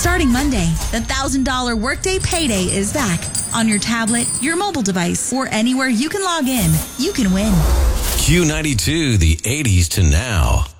Starting Monday, the $1,000 Workday Payday is back. On your tablet, your mobile device, or anywhere you can log in, you can win. Q92, the 80s to now.